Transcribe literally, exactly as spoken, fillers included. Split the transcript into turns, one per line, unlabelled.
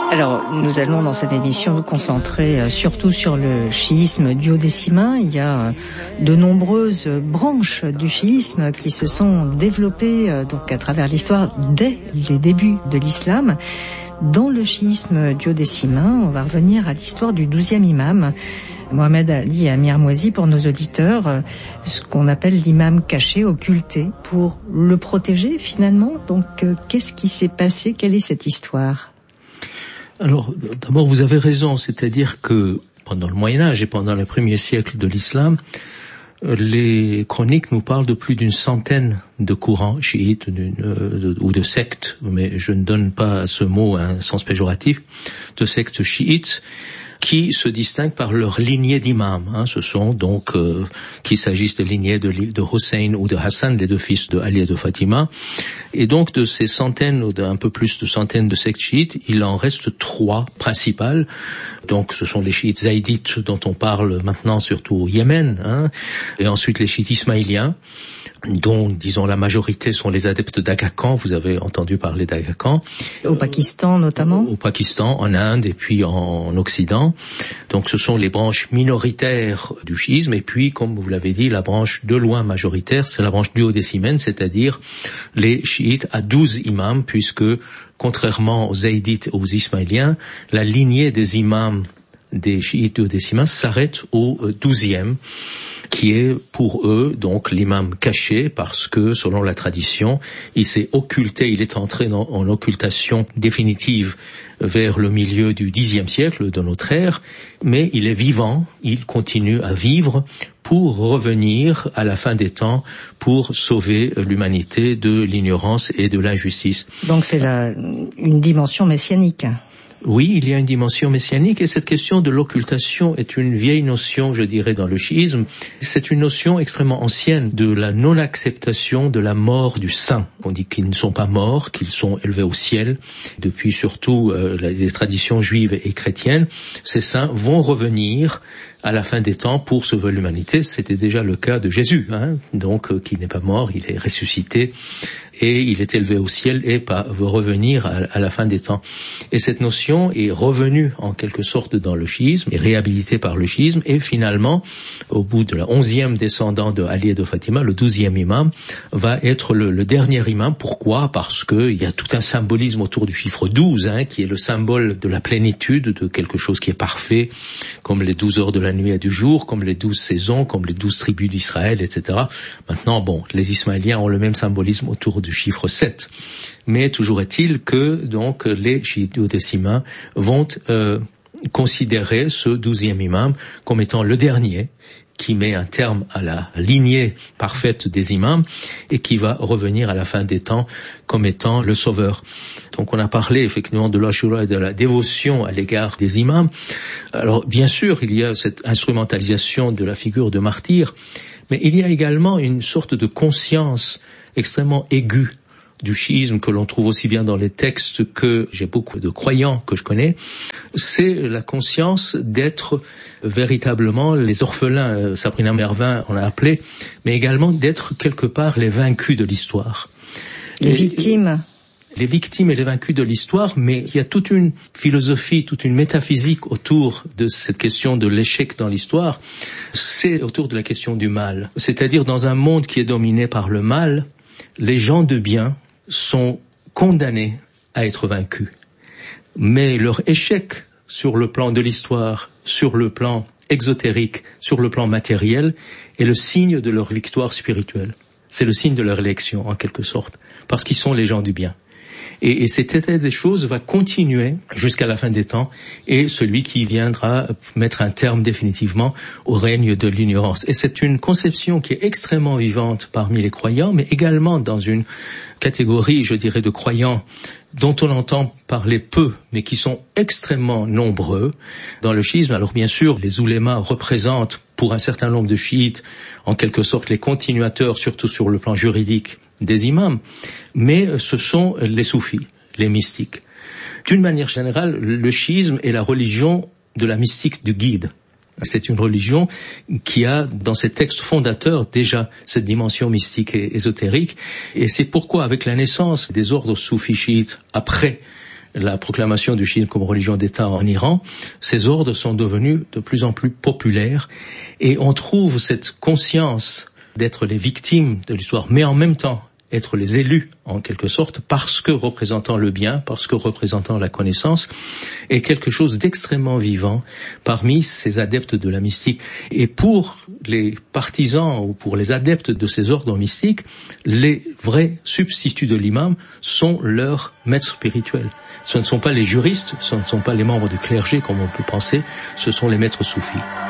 Alors, nous allons dans cette émission nous concentrer surtout sur le chiisme duodécimain. Il y a de nombreuses branches du chiisme qui se sont développées donc à travers l'histoire dès les débuts de l'islam. Dans le chiisme duodécimain, on va revenir à l'histoire du douzième imam, Mohamed Ali Amir Mouazi, pour nos auditeurs, ce qu'on appelle l'imam caché, occulté, pour le protéger finalement. Donc, qu'est-ce qui s'est passé? Quelle est cette histoire?
Alors, d'abord, vous avez raison, c'est-à-dire que pendant le Moyen-Âge et pendant les premiers siècles de l'islam, les chroniques nous parlent de plus d'une centaine de courants chiites d'une, de, ou de sectes, mais je ne donne pas à ce mot un sens péjoratif, de sectes chiites, qui se distinguent par leur lignée d'imams. Hein. Ce sont donc, euh, qu'il s'agisse des lignées de, de Hussein ou de Hassan, les deux fils de Ali et de Fatima. Et donc, de ces centaines ou d'un peu plus de centaines de sectes chiites, il en reste trois principales. Donc, ce sont les chiites zaïdites dont on parle maintenant surtout au Yémen, hein, et ensuite les chiites ismaéliens, dont, disons, la majorité sont les adeptes d'Aga Khan. Vous avez entendu parler d'Aga Khan.
Au Pakistan, notamment?
Au Pakistan, en Inde et puis en Occident. Donc, ce sont les branches minoritaires du chiisme. Et puis, comme vous l'avez dit, la branche de loin majoritaire, c'est la branche duodécimaine, c'est-à-dire les chiites à douze imams, puisque, contrairement aux zaïdites et aux ismaéliens, la lignée des imams des chiites duodécimains s'arrête au douzième, qui est pour eux donc l'imam caché, parce que selon la tradition, il s'est occulté, il est entré en, en occultation définitive vers le milieu du dixième siècle de notre ère, mais il est vivant, il continue à vivre pour revenir à la fin des temps, pour sauver l'humanité de l'ignorance et de l'injustice.
Donc c'est la, une dimension messianique.
Oui, il y a une dimension messianique, et cette question de l'occultation est une vieille notion, je dirais, dans le chiisme. C'est une notion extrêmement ancienne de la non-acceptation de la mort du saint. On dit qu'ils ne sont pas morts, qu'ils sont élevés au ciel. Depuis surtout euh, les traditions juives et chrétiennes, ces saints vont revenir à la fin des temps pour sauver l'humanité. C'était déjà le cas de Jésus, hein, donc euh, qui n'est pas mort, il est ressuscité et il est élevé au ciel et pas, veut revenir à, à la fin des temps. Et cette notion est revenue en quelque sorte dans le chiisme, est réhabilitée par le chiisme, et finalement, au bout de la onzième descendant de Ali et de Fatima, le douzième imam va être le, le dernier imam. Pourquoi? Parce que il y a tout un symbolisme autour du chiffre douze, hein, qui est le symbole de la plénitude, de quelque chose qui est parfait, comme les douze heures de la nuit et du jour, comme les douze saisons, comme les douze tribus d'Israël, et cetera. Maintenant, bon, les Ismaéliens ont le même symbolisme autour du chiffre sept. Mais toujours est-il que, donc, les chiites duodécimains vont euh, considérer ce douzième imam comme étant le dernier, qui met un terme à la lignée parfaite des imams et qui va revenir à la fin des temps comme étant le sauveur. Donc on a parlé effectivement de l'Ashura et de la dévotion à l'égard des imams. Alors bien sûr, il y a cette instrumentalisation de la figure de martyr, mais il y a également une sorte de conscience extrêmement aiguë du chiisme que l'on trouve aussi bien dans les textes que j'ai beaucoup de croyants que je connais, c'est la conscience d'être véritablement les orphelins, Sabrina Mervin on l'a appelé, mais également d'être quelque part les vaincus de l'histoire.
Les et, victimes.
Les victimes et les vaincus de l'histoire, mais il y a toute une philosophie, toute une métaphysique autour de cette question de l'échec dans l'histoire. C'est autour de la question du mal. C'est-à-dire dans un monde qui est dominé par le mal, les gens de bien sont condamnés à être vaincus. Mais leur échec sur le plan de l'histoire, sur le plan exotérique, sur le plan matériel, est le signe de leur victoire spirituelle. C'est le signe de leur élection, en quelque sorte, parce qu'ils sont les gens du bien. Et, et cet état des choses va continuer jusqu'à la fin des temps, et celui qui viendra mettre un terme définitivement au règne de l'ignorance. Et c'est une conception qui est extrêmement vivante parmi les croyants, mais également dans une catégorie, je dirais, de croyants dont on entend parler peu, mais qui sont extrêmement nombreux dans le chiisme. Alors bien sûr, les oulémas représentent pour un certain nombre de chiites, en quelque sorte, les continuateurs, surtout sur le plan juridique, des imams, mais ce sont les soufis, les mystiques. D'une manière générale, le chiisme est la religion de la mystique du guide. C'est une religion qui a, dans ses textes fondateurs, déjà cette dimension mystique et ésotérique. Et c'est pourquoi, avec la naissance des ordres soufis chiites après la proclamation du chiisme comme religion d'État en Iran, ces ordres sont devenus de plus en plus populaires. Et on trouve cette conscience d'être les victimes de l'histoire, mais en même temps être les élus, en quelque sorte, parce que représentant le bien, parce que représentant la connaissance, est quelque chose d'extrêmement vivant parmi ces adeptes de la mystique. Et pour les partisans ou pour les adeptes de ces ordres mystiques, les vrais substituts de l'imam sont leurs maîtres spirituels. Ce ne sont pas les juristes, ce ne sont pas les membres du clergé, comme on peut penser, ce sont les maîtres soufis.